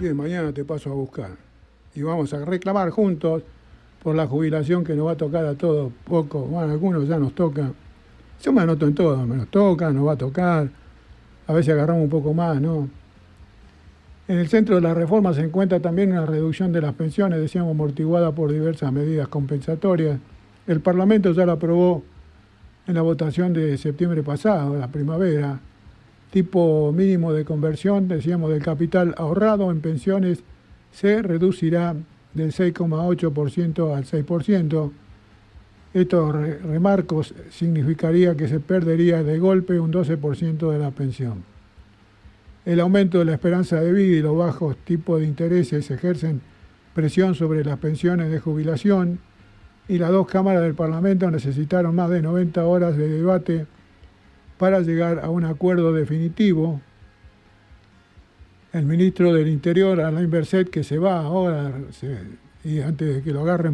Bien, mañana te paso a buscar. Y vamos a reclamar juntos por la jubilación que nos va a tocar a todos poco. Bueno, a algunos ya nos toca. Yo me anoto en todo, me nos toca, nos va a tocar. A veces agarramos un poco más, ¿no? En el centro de la reforma se encuentra también una reducción de las pensiones, decíamos, amortiguada por diversas medidas compensatorias. El Parlamento ya la aprobó en la votación de septiembre pasado, la primavera. Tipo mínimo de conversión, decíamos, del capital ahorrado en pensiones se reducirá del 6,8% al 6%. Estos remarcos significaría que se perdería de golpe un 12% de la pensión. El aumento de la esperanza de vida y los bajos tipos de intereses ejercen presión sobre las pensiones de jubilación y las dos cámaras del Parlamento necesitaron más de 90 horas de debate para llegar a un acuerdo definitivo. El ministro del Interior, Alain Berset, que se va ahora, y antes de que lo agarren